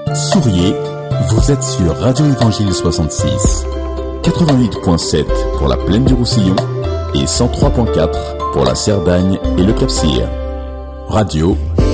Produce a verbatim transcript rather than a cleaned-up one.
Souriez, vous êtes sur Radio Évangile soixante-six, quatre-vingt-huit virgule sept pour la plaine du Roussillon et cent trois virgule quatre pour la Cerdagne et le Cap-Cyr. Radio